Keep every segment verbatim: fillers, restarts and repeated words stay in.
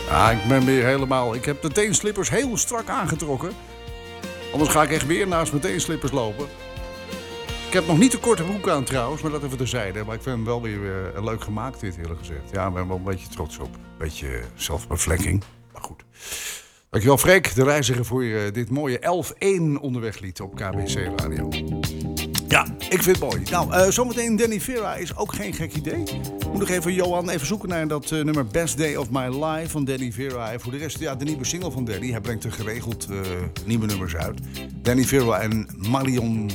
Ah, ik ben weer helemaal... Ik heb de teenslippers heel strak aangetrokken. Anders ga ik echt weer naast mijn teenslippers lopen. Ik heb nog niet de korte broek aan trouwens, maar dat even terzijde. Maar ik vind hem wel weer uh, leuk gemaakt, dit eerlijk gezegd. Ja, ik ben wel een beetje trots op. Een beetje zelfbevlekking. Maar goed. Dankjewel Freek, de reiziger, voor uh, dit mooie elf één onderweglied op K B C Radio. Ja, ik vind het mooi. Nou, uh, zometeen Danny Vera is ook geen gek idee. Moet nog even, Johan, even zoeken naar dat uh, nummer Best Day of My Life van Danny Vera. En voor de rest, ja, de nieuwe single van Danny. Hij brengt er geregeld uh, nieuwe nummers uit. Danny Vera en Marion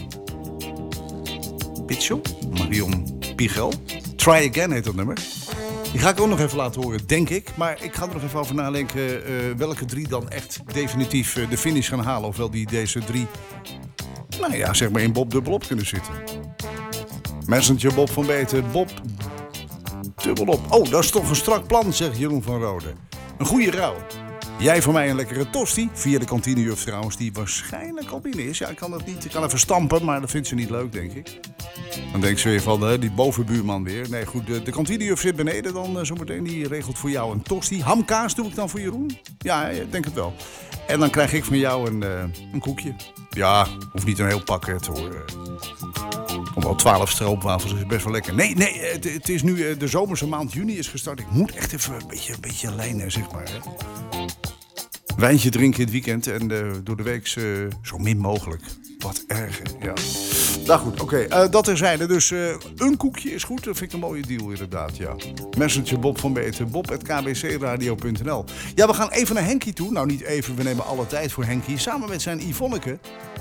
Pichel? Marion Pichel? Try Again heet dat nummer. Die ga ik ook nog even laten horen, denk ik. Maar ik ga er nog even over nadenken uh, welke drie dan echt definitief uh, de finish gaan halen. Ofwel die deze drie, nou ja, zeg maar in Bob dubbelop kunnen zitten. Messenger Bob van Beten, Bob dubbelop. Oh, dat is toch een strak plan, zegt Jeroen van Rode. Een goede rouw. Jij voor mij een lekkere tosti, via de kantinejuf trouwens, die waarschijnlijk al binnen is. Ja, ik kan dat niet, ik kan even stampen, maar dat vindt ze niet leuk, denk ik. Dan denkt ze weer van, hè, die bovenbuurman weer. Nee, goed, de, de kantinejuf zit beneden dan uh, zometeen. Die regelt voor jou een tosti. Hamkaas doe ik dan voor Jeroen? Ja, ik denk het wel. En dan krijg ik van jou een, uh, een koekje. Ja, hoeft niet een heel pakket hoor. Om wel twaalf stroopwafels is best wel lekker. Nee, nee, het, het is nu uh, de zomerse maand juni is gestart. Ik moet echt even een beetje, een beetje lijnen, zeg maar. Hè. Wijntje drinken in het weekend en uh, door de week uh, zo min mogelijk. Wat erger, ja. Nou goed, oké, okay, uh, dat terzijde. Dus uh, een koekje is goed, dat vind ik een mooie deal inderdaad, ja. Messenger Bob van Beten, bob at k b c radio punt n l. Ja, we gaan even naar Henkie toe. Nou, niet even, we nemen alle tijd voor Henkie. Samen met zijn Yvonneke.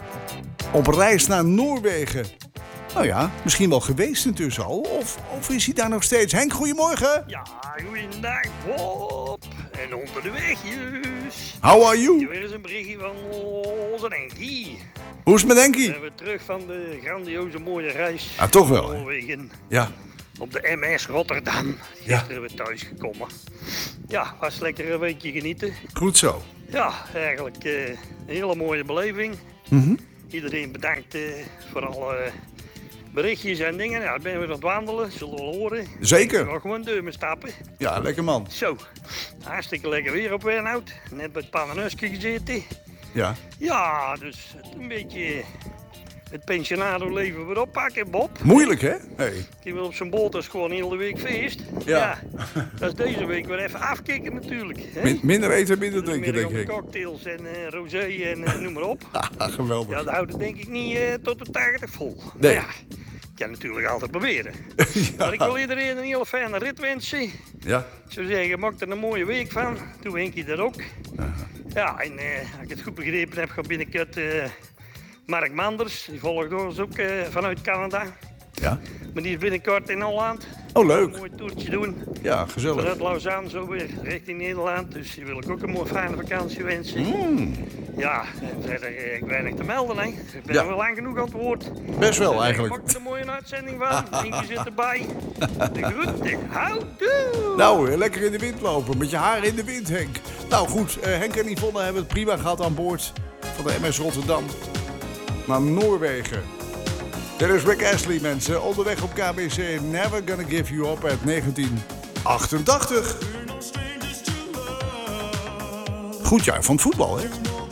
Op reis naar Noorwegen. Nou ja, misschien wel geweest intussen al. Of, of is hij daar nog steeds? Henk, goedemorgen. Ja, goeiedag Bob. En onder de wegjes. How are you? Hier weer eens een berichtje van onze Henkie. Hoe is het met Henkie? We zijn weer terug van de grandioze mooie reis. Ah, toch wel, hè? Noorwegen. Ja. Op de M S Rotterdam. Ja. Gisteren weer thuis gekomen. Ja, was lekker een weekje genieten. Goed zo. Ja, eigenlijk uh, een hele mooie beleving. Mm-hmm. Iedereen bedankt uh, voor alle uh, berichtjes en dingen. Ja, ik ben weer aan het wandelen, zullen we wel horen. Zeker. Ik ga gewoon deuren stappen. Ja, lekker man. Zo, hartstikke lekker weer op Wernhout. Net bij het Pannenhuisje gezeten. Ja. Ja, dus een beetje het pensionado-leven weer oppakken, Bob. Moeilijk, hè? Hey. Die wil op zijn boot, dat is gewoon heel de week feest. Ja. Ja, dat is deze week weer even afkicken natuurlijk. Hè? Min, minder eten, minder drinken, denk ik. Cocktails en uh, rosé en uh, noem maar op. Ah, geweldig. Ja, dat houdt het denk ik niet uh, tot de tachtig vol. Nee. Maar ja, ik kan natuurlijk altijd proberen. Ja. Maar ik wil iedereen een hele fijne rit wensen. Ja. Ik zou zeggen, maak er een mooie week van. Doe Henkie dat ook. Uh-huh. Ja, en uh, als ik het goed begrepen heb, gaat binnenkort uh, Mark Manders. Die volgt ons ook uh, vanuit Canada. Ja. Maar die is binnenkort in Holland. Oh, leuk. Een mooi toertje doen. Ja, gezellig. Vanuit Lausanne zo weer richting Nederland. Dus die wil ik ook een mooie fijne vakantie wensen. Mm. Ja, en verder uh, ik weinig te melden, hè. Ik ben Ja. wel lang genoeg aan het woord. Best wel, Dus, uh, eigenlijk. maak er een mooie uitzending van. Henkie zit erbij. De groeten. Houdoe. Nou, lekker in de wind lopen. Met je haar in de wind, Henk. Nou goed, uh, Henk en Yvonne hebben het prima gehad aan boord van de M S Rotterdam naar Noorwegen. Dit is Rick Astley, mensen. Onderweg op K B C. Never Gonna Give You Up uit negentien achtentachtig. Goed jaar van het voetbal, hè?